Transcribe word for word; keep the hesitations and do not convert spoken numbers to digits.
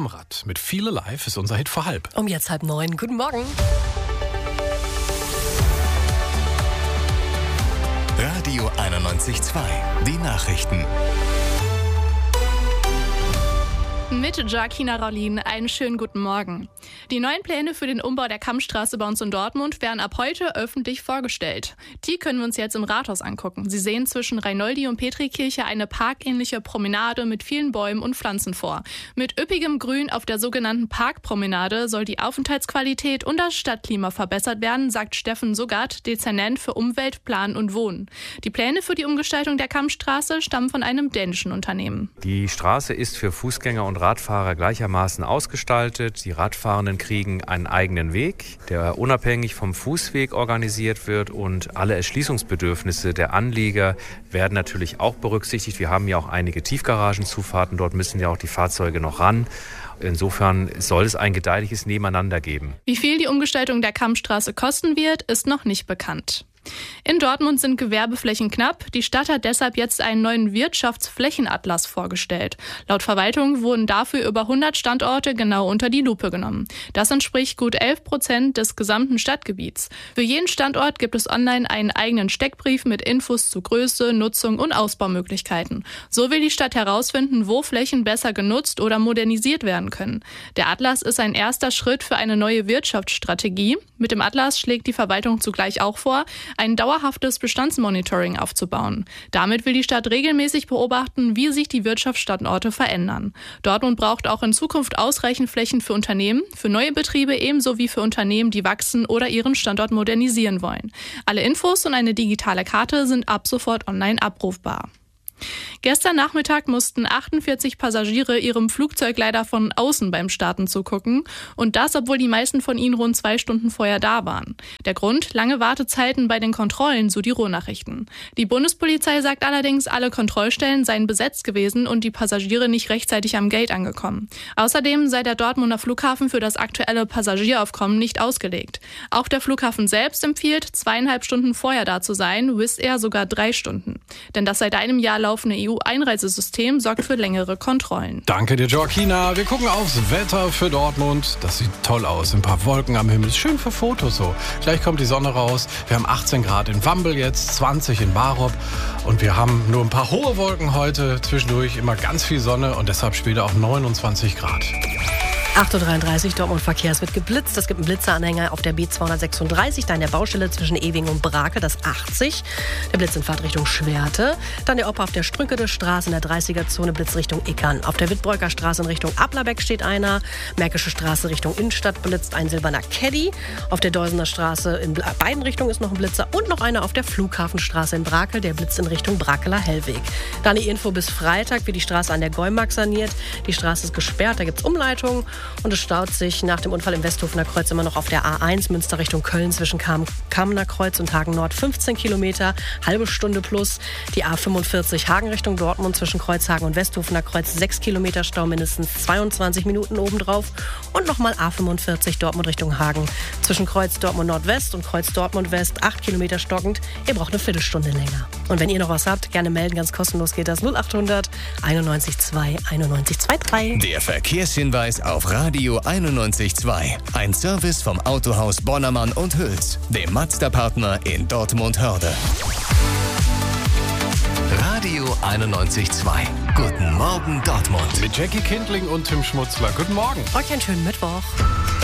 am Rad mit Feel Alive ist unser Hit vor halb. Um jetzt halb neun. Guten Morgen. Radio einundneunzig Komma zwei. Die Nachrichten. Mit Joaquina Raulin einen schönen guten Morgen. Die neuen Pläne für den Umbau der Kammstraße bei uns in Dortmund werden ab heute öffentlich vorgestellt. Die können wir uns jetzt im Rathaus angucken. Sie sehen zwischen Reinoldi und Petrikirche eine parkähnliche Promenade mit vielen Bäumen und Pflanzen vor. Mit üppigem Grün auf der sogenannten Parkpromenade soll die Aufenthaltsqualität und das Stadtklima verbessert werden, sagt Steffen Suggert, Dezernent für Umwelt, Plan und Wohnen. Die Pläne für die Umgestaltung der Kammstraße stammen von einem dänischen Unternehmen. Die Straße ist für Fußgänger und Radfahrer gleichermaßen ausgestaltet. Die Radfahrenden kriegen einen eigenen Weg, der unabhängig vom Fußweg organisiert wird, und alle Erschließungsbedürfnisse der Anlieger werden natürlich auch berücksichtigt. Wir haben ja auch einige Tiefgaragenzufahrten, dort müssen ja auch die Fahrzeuge noch ran. Insofern soll es ein gedeihliches Nebeneinander geben. Wie viel die Umgestaltung der Kammstraße kosten wird, ist noch nicht bekannt. In Dortmund sind Gewerbeflächen knapp. Die Stadt hat deshalb jetzt einen neuen Wirtschaftsflächenatlas vorgestellt. Laut Verwaltung wurden dafür über hundert Standorte genau unter die Lupe genommen. Das entspricht gut elf Prozent des gesamten Stadtgebiets. Für jeden Standort gibt es online einen eigenen Steckbrief mit Infos zu Größe, Nutzung und Ausbaumöglichkeiten. So will die Stadt herausfinden, wo Flächen besser genutzt oder modernisiert werden können. Der Atlas ist ein erster Schritt für eine neue Wirtschaftsstrategie. Mit dem Atlas schlägt die Verwaltung zugleich auch vor, ein dauerhaftes Bestandsmonitoring aufzubauen. Damit will die Stadt regelmäßig beobachten, wie sich die Wirtschaftsstandorte verändern. Dortmund braucht auch in Zukunft ausreichend Flächen für Unternehmen, für neue Betriebe ebenso wie für Unternehmen, die wachsen oder ihren Standort modernisieren wollen. Alle Infos und eine digitale Karte sind ab sofort online abrufbar. Gestern Nachmittag mussten achtundvierzig Passagiere ihrem Flugzeug leider von außen beim Starten zugucken. Und das, obwohl die meisten von ihnen rund zwei Stunden vorher da waren. Der Grund? Lange Wartezeiten bei den Kontrollen, so die Ruhrnachrichten. Die Bundespolizei sagt allerdings, alle Kontrollstellen seien besetzt gewesen und die Passagiere nicht rechtzeitig am Gate angekommen. Außerdem sei der Dortmunder Flughafen für das aktuelle Passagieraufkommen nicht ausgelegt. Auch der Flughafen selbst empfiehlt, zweieinhalb Stunden vorher da zu sein, Wizz Air sogar drei Stunden. Denn das seit einem Jahr laufende E U-Einreisesystem sorgt für längere Kontrollen. Danke dir, Joaquina. Wir gucken aufs Wetter für Dortmund. Das sieht toll aus. Ein paar Wolken am Himmel. Schön für Fotos so. Gleich kommt die Sonne raus. Wir haben achtzehn Grad in Wambel jetzt, zwanzig in Barop. Und wir haben nur ein paar hohe Wolken heute. Zwischendurch immer ganz viel Sonne und deshalb später auch neunundzwanzig Grad. acht Uhr dreiunddreißig, Dortmund Verkehr. Es wird geblitzt. Es gibt einen Blitzeranhänger auf der B zweihundertsechsunddreißig, da in der Baustelle zwischen Ewing und Brakel, das achtzig. Der Blitz in Fahrtrichtung Schwerte. Dann der Opa auf der Strünkedestraße in der dreißiger-Zone, Blitz Richtung Ickern. Auf der Wittbreuker Straße in Richtung Ablerbeck steht einer. Märkische Straße Richtung Innenstadt blitzt ein silberner Caddy. Auf der Deusener Straße in beiden Richtungen ist noch ein Blitzer. Und noch einer auf der Flughafenstraße in Brakel, der blitzt in Richtung Brakeler Hellweg. Dann die Info bis Freitag, wird die Straße an der Gäumark saniert. Die Straße ist gesperrt, da gibt es Umleitungen. Und es staut sich nach dem Unfall im Westhofener Kreuz immer noch auf der A eins, Münster Richtung Köln, zwischen Kamener Kreuz und Hagen Nord fünfzehn Kilometer, halbe Stunde plus. Die A fünfundvierzig Hagen Richtung Dortmund zwischen Kreuzhagen und Westhofener Kreuz sechs Kilometer Stau, mindestens zweiundzwanzig Minuten obendrauf. Und nochmal A fünfundvierzig Dortmund Richtung Hagen zwischen Kreuz Dortmund Nordwest und Kreuz Dortmund West acht Kilometer stockend. Ihr braucht eine Viertelstunde länger. Und wenn ihr noch was habt, gerne melden, ganz kostenlos geht das null achthundert einundneunzig zwei einundneunzig drei. Der Verkehrshinweis auf Radio einundneunzig Komma zwei. Ein Service vom Autohaus Bonnermann und Hüls, dem Mazda-Partner in Dortmund-Hörde. Radio einundneunzig Komma zwei. Guten Morgen Dortmund. Mit Jackie Kindling und Tim Schmutzler. Guten Morgen. Euch einen schönen Mittwoch.